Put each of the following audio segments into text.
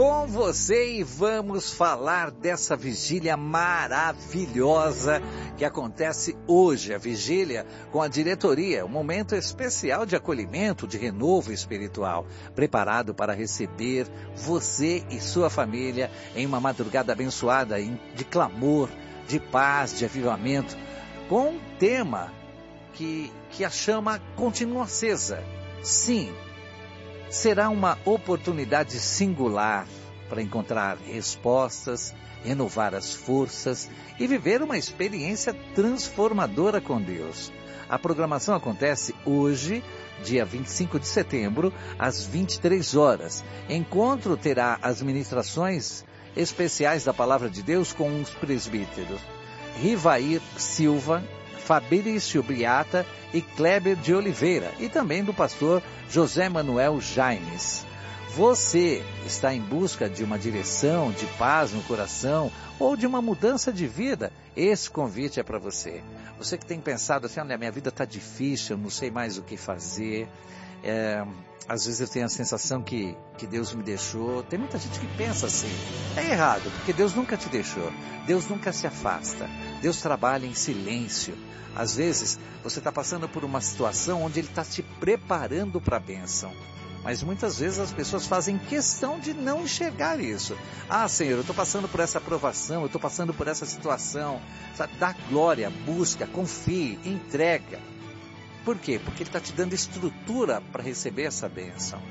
Com você e vamos falar dessa vigília maravilhosa que acontece hoje, a vigília com a diretoria, um momento especial de acolhimento, de renovo espiritual, preparado para receber você e sua família em uma madrugada abençoada de clamor, de paz, de avivamento, com um tema que a chama continua acesa. Sim, será uma oportunidade singular para encontrar respostas, renovar as forças e viver uma experiência transformadora com Deus. A programação acontece hoje, dia 25 de setembro, às 23 horas. Encontro terá as ministrações especiais da Palavra de Deus com os presbíteros Rivair Silva, Fabrício Briata e Kleber de Oliveira, e também do pastor José Manuel Jaimes. Você está em busca de uma direção, de paz no coração ou de uma mudança de vida? Esse convite é para você. Você que tem pensado assim, olha, minha vida está difícil, eu não sei mais o que fazer. Às vezes eu tenho a sensação que Deus me deixou. Tem muita gente que pensa assim. É errado, porque Deus nunca te deixou. Deus nunca se afasta. Deus trabalha em silêncio. Às vezes você está passando por uma situação onde Ele está te preparando para a bênção. Mas muitas vezes as pessoas fazem questão de não enxergar isso. Ah, Senhor, eu estou passando por essa provação, eu estou passando por essa situação. Sabe? Dá glória, busca, confie, entrega. Por quê? Porque Ele está te dando estrutura para receber essa bênção.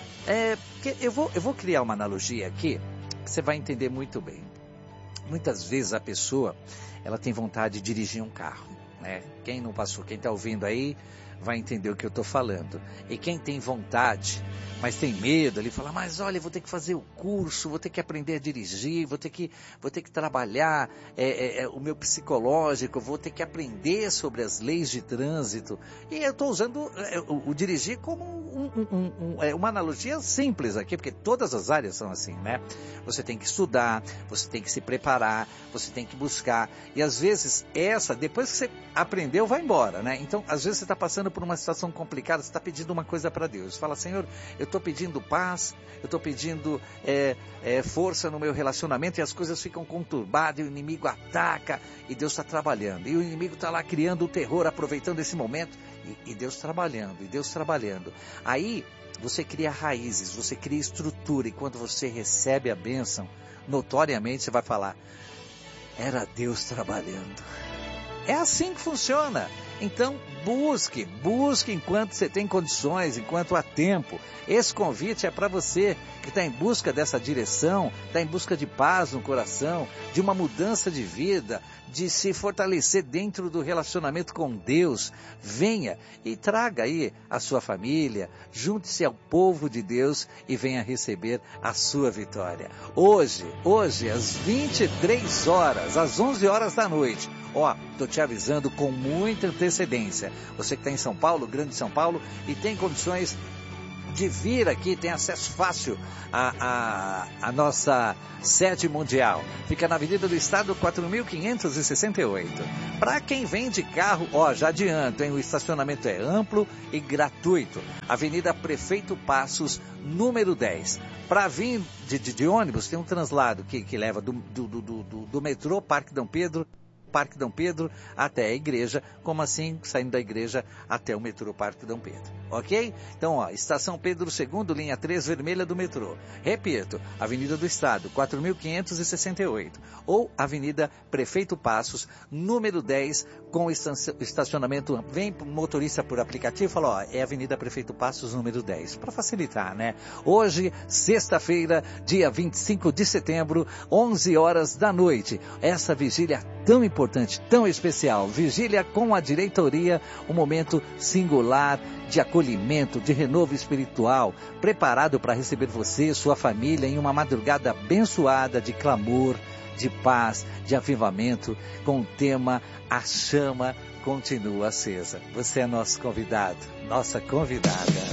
Eu vou criar uma analogia aqui, que você vai entender muito bem. Muitas vezes a pessoa, ela tem vontade de dirigir um carro, né? Quem não passou, quem está ouvindo aí, vai entender o que eu estou falando. E quem tem vontade, mas tem medo, ele fala, mas olha, eu vou ter que fazer o curso, vou ter que aprender a dirigir, vou ter que trabalhar o meu psicológico, vou ter que aprender sobre as leis de trânsito. E eu estou usando o dirigir como uma analogia simples aqui, porque todas as áreas são assim, né? Você tem que estudar, você tem que se preparar, você tem que buscar. E às vezes depois que você aprendeu, vai embora, né? Então, às vezes você está passando por uma situação complicada, você está pedindo uma coisa para Deus. Fala, Senhor, eu estou pedindo paz, eu estou pedindo força no meu relacionamento e as coisas ficam conturbadas e o inimigo ataca e Deus está trabalhando. E o inimigo está lá criando o terror, aproveitando esse momento e Deus trabalhando, e Deus trabalhando. Aí você cria raízes, você cria estrutura e quando você recebe a bênção, notoriamente você vai falar, era Deus trabalhando. É assim que funciona. Então, busque enquanto você tem condições, enquanto há tempo. Esse convite é para você que está em busca dessa direção, está em busca de paz no coração, de uma mudança de vida, de se fortalecer dentro do relacionamento com Deus. Venha e traga aí a sua família, junte-se ao povo de Deus e venha receber a sua vitória. Hoje, às 23 horas, às 11 horas da noite, estou te avisando com muita antecedência. Você que está em São Paulo, Grande São Paulo, e tem condições de vir aqui, tem acesso fácil à nossa sede mundial. Fica na Avenida do Estado 4.568. Para quem vem de carro, já adianto, o estacionamento é amplo e gratuito. Avenida Prefeito Passos, número 10. Para vir de ônibus, tem um translado que leva do metrô Parque Dom Pedro até a igreja, como assim, saindo da igreja até o metrô Parque Dom Pedro, ok? Então, Estação Pedro II, linha 3 vermelha do metrô. Repito, Avenida do Estado, 4.568, ou Avenida Prefeito Passos, número 10, com estacionamento, vem motorista por aplicativo e fala, é Avenida Prefeito Passos, número 10, para facilitar, né? Hoje, sexta-feira, dia 25 de setembro, 11 horas da noite, essa vigília tão importante, tão especial, vigília com a diretoria, um momento singular de acolhimento, de renovo espiritual, preparado para receber você e sua família em uma madrugada abençoada de clamor, de paz, de avivamento, com o tema A Chama Continua Acesa. Você é nosso convidado, nossa convidada.